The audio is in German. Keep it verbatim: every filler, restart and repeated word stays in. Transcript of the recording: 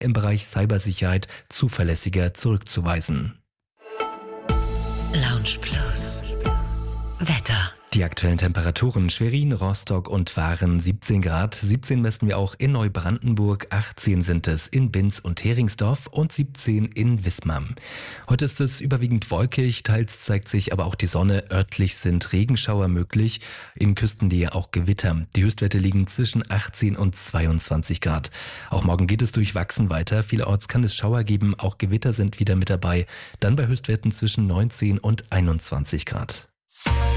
im Bereich Cybersicherheit zuverlässiger zurückzuweisen. Lounge Plus. Wetter. Die aktuellen Temperaturen: Schwerin, Rostock und Waren siebzehn Grad, siebzehn messen wir auch in Neubrandenburg, achtzehn sind es in Binz und Heringsdorf und siebzehn in Wismar. Heute ist es überwiegend wolkig, teils zeigt sich aber auch die Sonne, örtlich sind Regenschauer möglich, in Küstennähe auch Gewitter. Die Höchstwerte liegen zwischen achtzehn und zweiundzwanzig Grad. Auch morgen geht es durchwachsen weiter, vielerorts kann es Schauer geben, auch Gewitter sind wieder mit dabei, dann bei Höchstwerten zwischen neunzehn und einundzwanzig Grad.